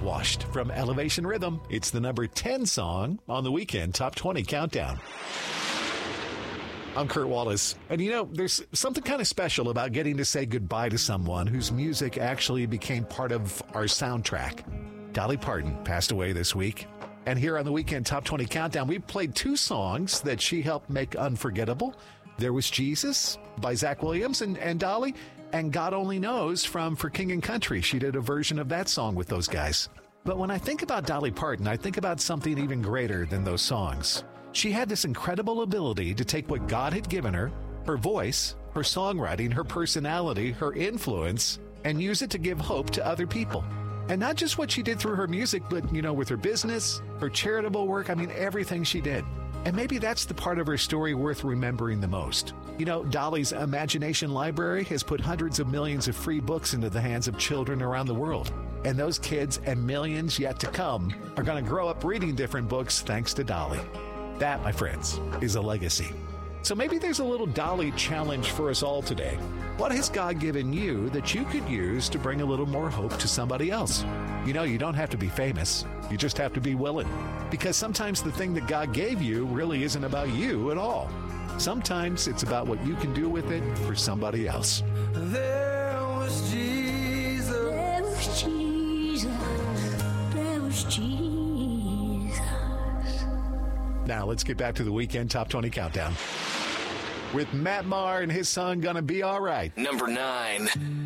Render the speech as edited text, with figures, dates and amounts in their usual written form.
Whitewashed from Elevation Rhythm. It's the number 10 song on the Weekend Top 20 Countdown. I'm Kurt Wallace, and there's something kind of special about getting to say goodbye to someone whose music actually became part of our soundtrack. Dolly Parton passed away this week, and here on the Weekend Top 20 Countdown, we played two songs that she helped make unforgettable. There was Jesus by Zach Williams and Dolly, and God Only Knows from For King and Country. She did a version of that song with those guys. But when I think about Dolly Parton, I think about something even greater than those songs. She had this incredible ability to take what God had given her voice, her songwriting, her personality, her influence, and use it to give hope to other people. And not just what she did through her music, but, with her business, her charitable work, everything she did. And maybe that's the part of her story worth remembering the most. Dolly's Imagination Library has put hundreds of millions of free books into the hands of children around the world. And those kids and millions yet to come are going to grow up reading different books thanks to Dolly. That, my friends, is a legacy. So maybe there's a little Dolly challenge for us all today. What has God given you that you could use to bring a little more hope to somebody else? You don't have to be famous. You just have to be willing. Because sometimes the thing that God gave you really isn't about you at all. Sometimes it's about what you can do with it for somebody else. There was Jesus. There was Jesus. There was Jesus. Now let's get back to the Weekend Top 20 Countdown with Matt Maher and his song Gonna Be All Right. Number 9.